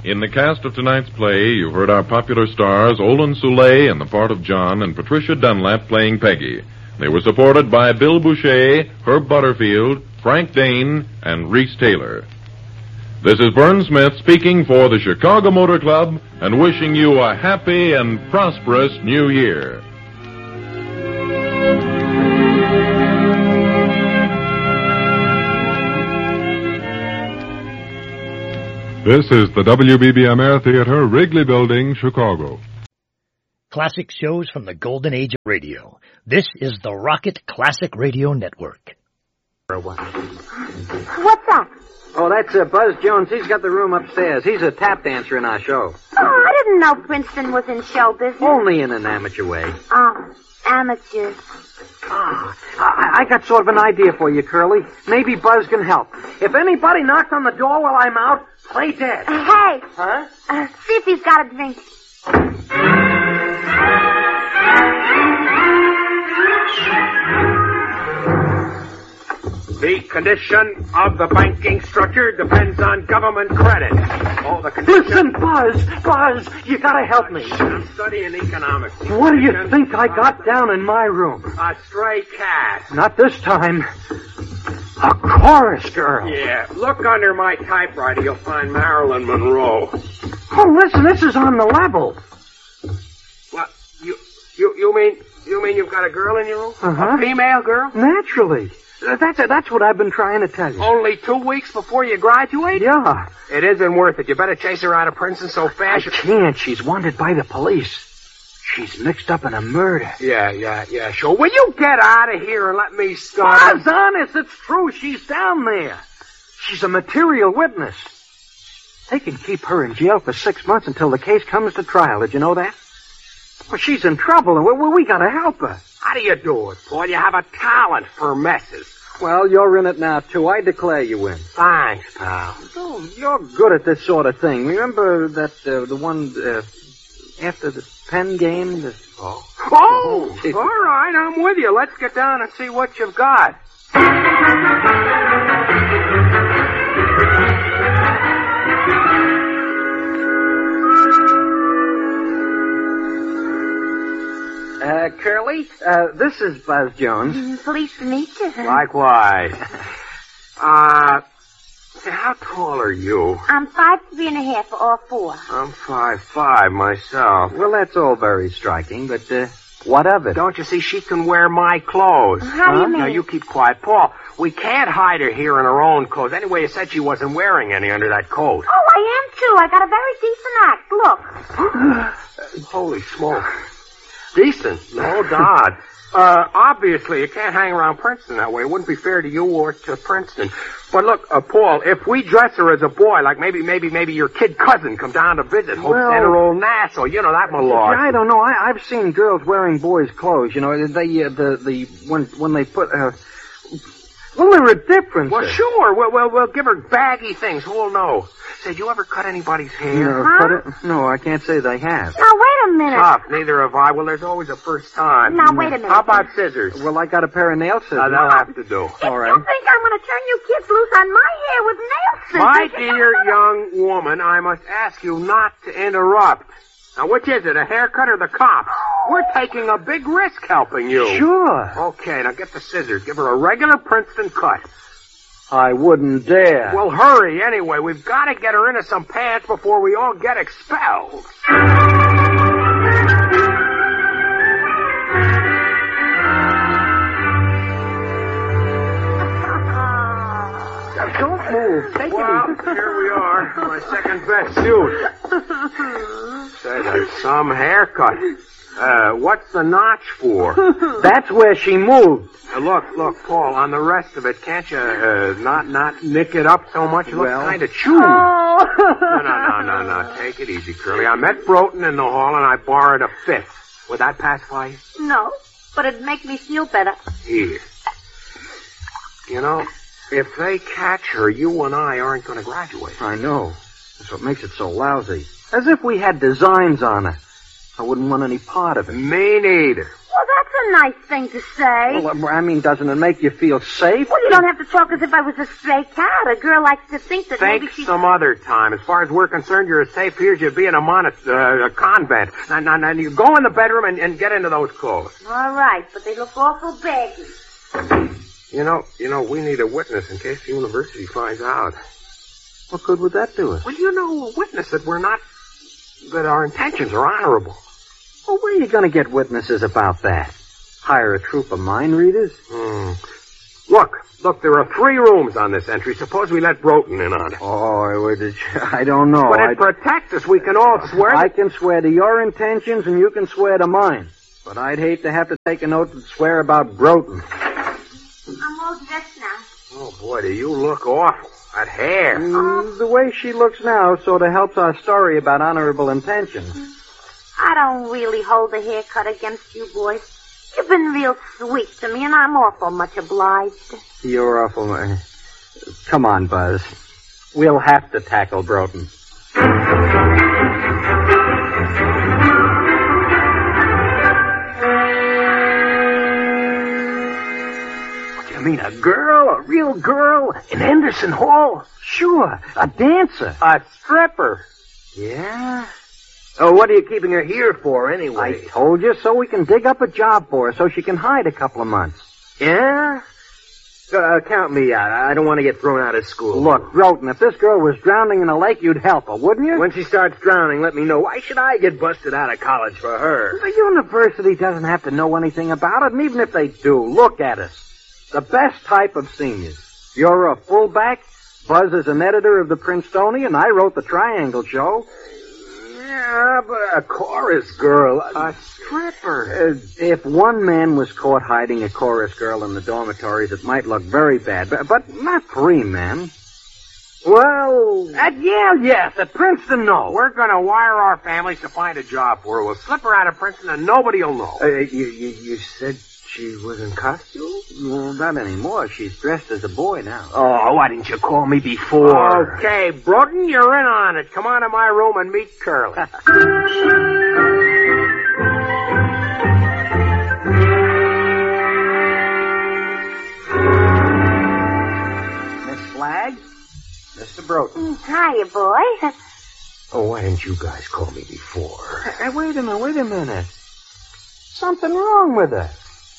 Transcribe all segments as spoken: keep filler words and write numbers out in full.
In the cast of tonight's play, you've heard our popular stars, Olin Soule in the part of John and Patricia Dunlap playing Peggy. They were supported by Bill Boucher, Herb Butterfield, Frank Dane, and Reese Taylor. This is Vern Smith speaking for the Chicago Motor Club and wishing you a happy and prosperous new year. This is the W B B M Air Theater, Wrigley Building, Chicago. Classic shows from the golden age of radio. This is the Rocket Classic Radio Network. What's up? Oh, that's uh, Buzz Jones. He's got the room upstairs. He's a tap dancer in our show. Oh, I didn't know Princeton was in show business. Only in an amateur way. Oh, amateur. Ah, I, I got sort of an idea for you, Curly. Maybe Buzz can help. If anybody knocks on the door while I'm out, play dead. Uh, hey. Huh? Uh, see if he's got a drink. The condition of the banking structure depends on government credit. Oh, the condition... Listen, Buzz! Buzz! You gotta help me. I'm studying economics. What do you think I got down in my room? A stray cat. Not this time. A chorus girl. Yeah, look under my typewriter. You'll find Marilyn Monroe. Oh, listen, this is on the level. What? You, you, you mean, you mean you've got a girl in your room? Uh-huh. A female girl? Naturally. That's that's what I've been trying to tell you. Only two weeks before you graduate? Yeah. It isn't worth it. You better chase her out of Princeton so fast. I can't. She's wanted by the police. She's mixed up in a murder. Yeah, yeah, yeah, sure. Will you get out of here and let me start? Buzz, honest, it's true. She's down there. She's a material witness. They can keep her in jail for six months until the case comes to trial. Did you know that? Well, she's in trouble, and we, we gotta help her. How do you do it, Paul? You have a talent for messes. Well, you're in it now, too. I declare you win. Thanks, pal. Oh, you're good at this sort of thing. Remember that, uh, the one, uh, after the Penn game? The... Oh. Oh, oh all right, I'm with you. Let's get down and see what you've got. Uh, Curly, uh, this is Buzz Jones. Mm, pleased to meet you. Likewise. Uh, how tall are you? I'm five three and a half for all four. I'm five five myself. Well, that's all very striking, but, uh, what of it? Don't you see she can wear my clothes? How do you mean? Now, you keep quiet. Paul, we can't hide her here in her own clothes. Anyway, you said she wasn't wearing any under that coat. Oh, I am, too. I got a very decent act. Look. Holy smoke. Decent, no doubt. Uh, obviously, you can't hang around Princeton that way. It wouldn't be fair to you or to Princeton. But look, uh, Paul, if we dress her as a boy, like maybe, maybe, maybe your kid cousin come down to visit, Hope well, Center Old Nassau, you know that malarkey. I don't know. I, I've seen girls wearing boys' clothes. You know, they uh, the the when when they put. Uh, well, there are differences. Well, sure. We'll, we'll we'll give her baggy things. Who'll know? Say, did you ever cut anybody's hair? No, Huh? cut it? No, I can't say they have. Now, wait a minute. Tough. Neither have I. Well, there's always a first time. Now, wait a minute. How about scissors? Well, I got a pair of nail scissors. Uh, they'll have to do. All right. You think I'm going to turn you kids loose on my hair with nail scissors? My You dear don't know- young woman, I must ask you not to interrupt. Now, which is it, a haircut or the cops? We're taking a big risk helping you. Sure. Okay, now get the scissors. Give her a regular Princeton cut. I wouldn't dare. Well, hurry anyway. We've got to get her into some pants before we all get expelled. Don't move. Take Well, it easy. here we are. My second best suit. Say, that's some haircut. Uh, what's the notch for? That's where she moved. Uh, look, look, Paul, on the rest of it, can't you uh, not not nick it up so much? It looks Well. kind of chewed. Oh. No, no, no, no, no. Take it easy, Curly. I met Broughton in the hall and I borrowed a fifth. Would that pacify you? No, but it'd make me feel better. Here. You know, if they catch her, you and I aren't going to graduate. I know. That's what makes it so lousy. As if we had designs on her. I wouldn't want any part of it. Me neither. Well, that's a nice thing to say. Well, I mean, doesn't it make you feel safe? Well, you don't have to talk as if I was a stray cat. A girl likes to think that Think maybe she... some other time. As far as we're concerned, you're as safe here as you'd be in a, monas- uh, a convent. Now, now, now, you go in the bedroom and, and get into those clothes. All right, but they look awful baggy. You know, you know, we need a witness in case the university finds out. What good would that do us? Well, you know, a witness that we're not, that our intentions are honorable. Well, where are you going to get witnesses about that? Hire a troop of mind readers? Hmm. Look, look, there are three rooms on this entry. Suppose we let Broughton in on it. Oh, I don't know. But it I'd... protects us. We can all swear. I can swear to your intentions, and you can swear to mine. But I'd hate to have to take an oath and swear about Broughton. I'm all dressed now. Oh, boy, do you look awful. That hair. Mm, the way she looks now sort of helps our story about honorable intentions. I don't really hold the haircut against you boys. You've been real sweet to me, and I'm awful much obliged. You're awful. Uh, come on, Buzz. We'll have to tackle Broughton. I mean, a girl, a real girl, in Henderson Hall? Sure, a dancer. A stripper? Yeah? Oh, what are you keeping her here for, anyway? I told you, so we can dig up a job for her so she can hide a couple of months. Yeah? Uh, count me out. I don't want to get thrown out of school. Look, Broughton, if this girl was drowning in a lake, you'd help her, wouldn't you? When she starts drowning, let me know. Why should I get busted out of college for her? The university doesn't have to know anything about it, and even if they do, look at us. The best type of seniors. You're a fullback. Buzz is an editor of the Princetonian. I wrote the Triangle Show. Yeah, but a chorus girl. A stripper. Uh, if one man was caught hiding a chorus girl in the dormitories, it might look very bad. But, but not three men. Well... At Yale, yes. At Princeton, no. We're going to wire our families to find a job for her. We'll slip her out of Princeton and nobody will know. Uh, you, you, you said... She was in costume? Well, not anymore. She's dressed as a boy now. Oh, why didn't you call me before? Okay, Broughton, you're in on it. Come on to my room and meet Curly. Miss Flagg? Mister Broughton. Hiya, boy. Oh, why didn't you guys call me before? Hey, wait a minute, wait a minute. Something wrong with her.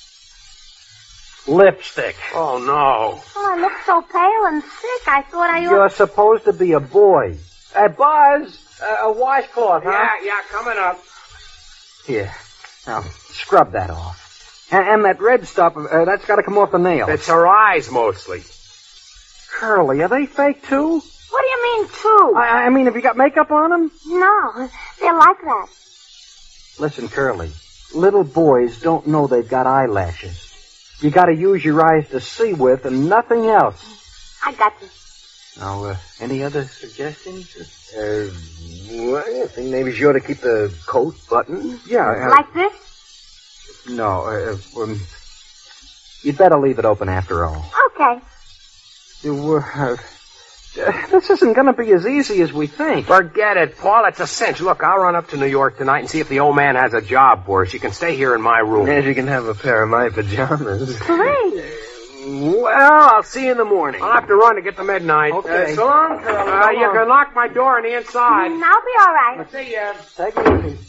Lipstick. Oh, no. Oh, I look so pale and sick. I thought I ought... You're supposed to be a boy. Hey, Buzz, uh, a washcloth, huh? Yeah, yeah, coming up. Here. Now, scrub that off. And, and that red stuff, uh, that's got to come off the nails. It's her eyes, mostly. Curly, are they fake, too? What do you mean, too? I, I mean, have you got makeup on them? No, they're like that. Listen, Curly, little boys don't know they've got eyelashes. You got to use your eyes to see with and nothing else. I got you. Now, uh, any other suggestions? Uh, well, I think maybe you ought to keep the coat buttoned. Yeah. Uh, Like this? No, uh, um, you'd better leave it open after all. Okay. You, uh, uh, this isn't going to be as easy as we think. Forget it, Paul. It's a cinch. Look, I'll run up to New York tonight and see if the old man has a job for us. You can stay here in my room. Yes, you can have a pair of my pajamas. Great. Well, I'll see you in the morning. I'll have to run to get to midnight. Okay. Uh, so long, Curly. Uh, you can lock my door on the inside. Mm, I'll be all right. See ya. Take it easy.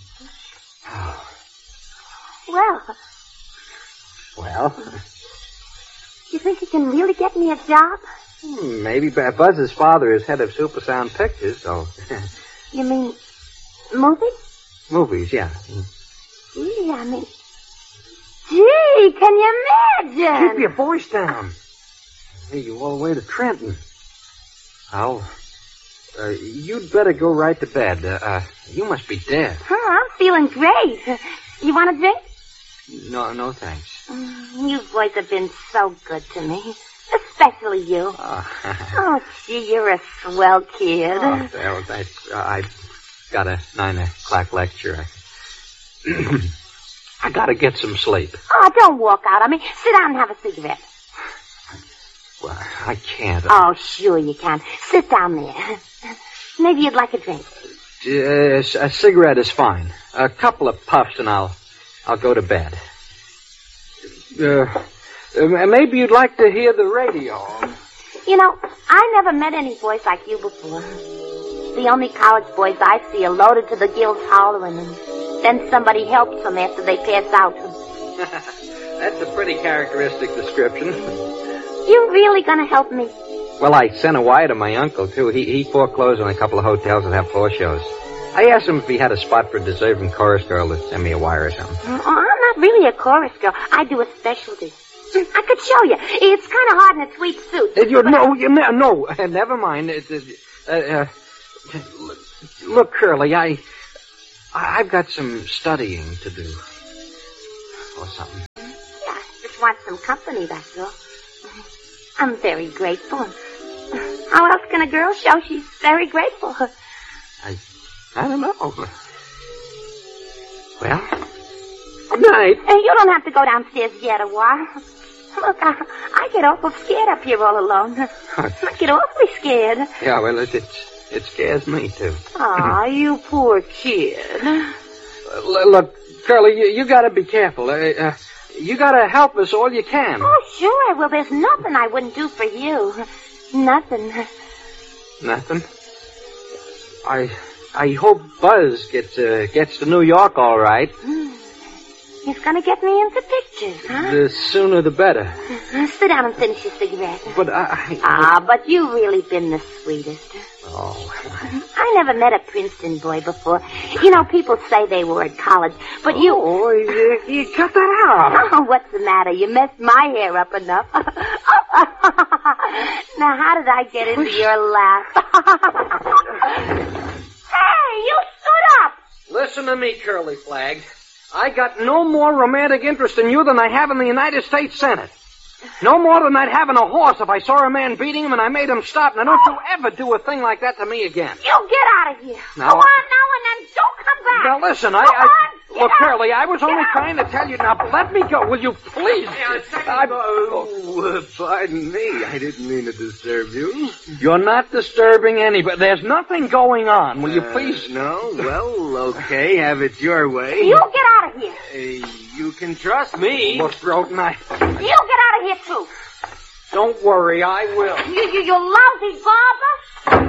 Well, Well, you think you can really get me a job? hmm, maybe Buzz's father is head of Supersound Pictures, so... You mean movie? Movies, yeah. Gee, I mean... Gee, can you imagine? Keep your voice down. Hey, you all the way to Trenton. Well, uh, you'd better go right to bed. Uh, uh, you must be dead. Huh, I'm feeling great. You want a drink? No, no thanks. Mm, you boys have been so good to me. Especially you. Oh, Oh, gee, you're a swell kid. oh well, that's, uh, I got a nine o'clock lecture. I, I gotta get some sleep. Oh, don't walk out on me. Sit down and have a cigarette. Well, I can't. Oh, sure you can. Sit down there. Maybe you'd like a drink. Uh, a cigarette is fine. A couple of puffs and I'll, I'll go to bed. uh, uh, maybe you'd like to hear the radio. You know, I never met any boys like you before. The only college boys I see are loaded to the gills hollering, and then somebody helps them after they pass out. That's a pretty characteristic description. You really gonna help me? Well, I sent a wire to my uncle, too. He, he foreclosed on a couple of hotels that have floor shows. I asked him if he had a spot for a deserving chorus girl to send me a wire or something. Oh, I'm not really a chorus girl. I do a specialty. I could show you. It's kind of hard in a tweed suit. Uh, you, no, you, no, uh, never mind. It, uh, uh, look, Curly, I, I've got some studying to do. Or something. Yeah, I just want some company, that's all. I'm very grateful. How else can a girl show she's very grateful? I, I don't know. Well, good night. Hey, you don't have to go downstairs yet a while. Look, I, I get awful scared up here all alone. I get awfully scared. Yeah, well, it, it, it scares me, too. Aw, you poor kid. Uh, look, Curly, you, you gotta be careful. Uh, uh, you gotta help us all you can. Oh, sure I will. There's nothing I wouldn't do for you. Nothing. Nothing? I I hope Buzz gets uh, gets to New York all right. Mm. He's gonna get me into pictures, huh? The sooner the better. Uh, sit down and finish your cigarette. But I... Ah, but you've really been the sweetest. Oh. I never met a Princeton boy before. You know, people say they were at college, but you... Oh, you, you cut that out. Oh, what's the matter? You messed my hair up enough. Now, how did I get into your lap? Hey, you stood up! Listen to me, Curly Flag. I got no more romantic interest in you than I have in the United States Senate. No more than I'd have in a horse if I saw a man beating him and I made him stop. Now, don't you ever do a thing like that to me again. You get out of here. Now, Go on now and then don't come back. Now, listen, Go I... I on, look, out. Curly, I was Get only out. trying to tell you. Now, let me go. Will you please? I, Oh, uh, pardon me. I didn't mean to disturb you. You're not disturbing anybody. There's nothing going on. Will you Uh, please? No? Well, okay. Have it your way. You get out of here. Uh, you can trust me. Look, Broden, I... You get out of here, too. Don't worry, I will. You, you, you lousy barber.